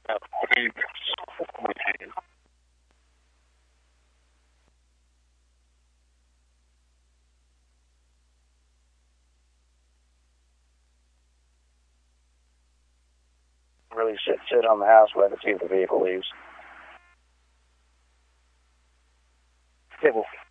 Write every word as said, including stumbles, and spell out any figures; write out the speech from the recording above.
About three minutes. Really sit sit on the house where to see if the vehicle leaves.